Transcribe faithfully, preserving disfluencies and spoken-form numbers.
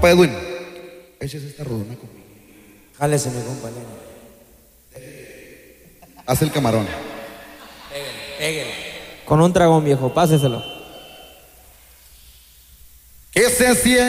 Compa Edwin, échese esta rodona conmigo. Jálese, mi compañero. Haz el camarón. Pégale, pégale. Con un dragón, viejo, páseselo. Que se siente